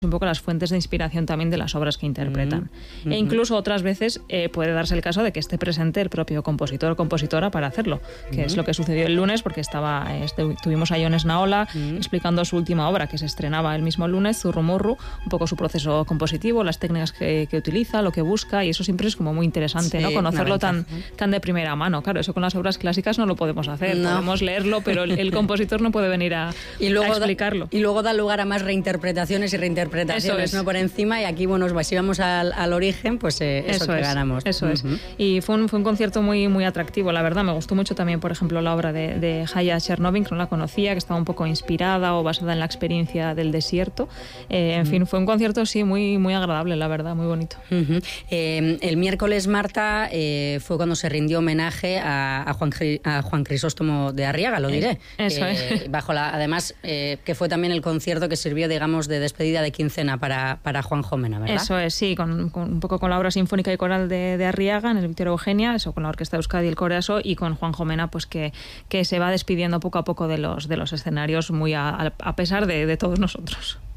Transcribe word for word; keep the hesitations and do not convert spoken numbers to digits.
un poco las fuentes de inspiración también de las obras que interpretan. Mm-hmm. E incluso otras veces eh, puede darse el caso de que esté presente el propio compositor o compositora para hacerlo, que mm-hmm. es lo que sucedió el lunes, porque estaba este, tuvimos a Jon Esnaola mm-hmm. explicando su última obra, que se estrenaba el mismo lunes, Zurrumurru, un poco su proceso compositivo, las técnicas que, que utiliza, lo que busca, y eso siempre es como muy interesante, sí, ¿no? Conocerlo tan, tan de primera mano. Claro, eso con las obras clásicas no lo podemos hacer, no. podemos leerlo, pero el, el compositor no puede venir a, y luego a explicarlo. Da, y luego da lugar a más reinterpretaciones y reinterpretaciones. Interpretaciones, ¿no? Por encima, y aquí, bueno, si vamos al, al origen, pues eh, eso, eso que es, ganamos. Eso uh-huh. es. Y fue un, fue un concierto muy, muy atractivo, la verdad. Me gustó mucho también, por ejemplo, la obra de, de Haya Chernovin, que no la conocía, que estaba un poco inspirada o basada en la experiencia del desierto. Eh, en uh-huh. fin, fue un concierto, sí, muy, muy agradable, la verdad, muy bonito. Uh-huh. Eh, el miércoles, Marta, eh, fue cuando se rindió homenaje a, a, Juan, a Juan Crisóstomo de Arriaga, lo diré. Eso eh, es. Bajo la, además, eh, que fue también el concierto que sirvió, digamos, de despedida de quincena para, para Juan Jomena, ¿verdad? Eso es, sí, con, con, un poco con la obra sinfónica y coral de, de Arriaga en el Victoria Eugenia, eso con la Orquesta de Euskadi y el Coreaso, y con Juan Jomena, pues que, que se va despidiendo poco a poco de los, de los escenarios, muy a, a pesar de, de todos nosotros.